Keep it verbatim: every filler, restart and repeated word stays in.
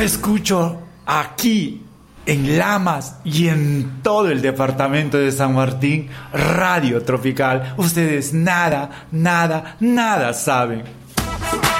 escucho aquí en Lamas y en todo el departamento de San Martín, Radio Tropical. Ustedes nada, nada, nada saben.